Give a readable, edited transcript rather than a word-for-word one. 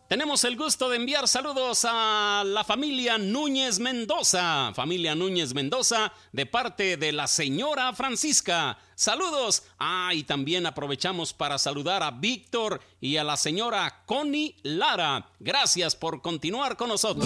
Tenemos el gusto de enviar saludos a la familia Núñez Mendoza. Familia Núñez Mendoza, de parte de la señora Francisca. Saludos. Y también aprovechamos para saludar a Víctor y a la señora Connie Lara. Gracias por continuar con nosotros.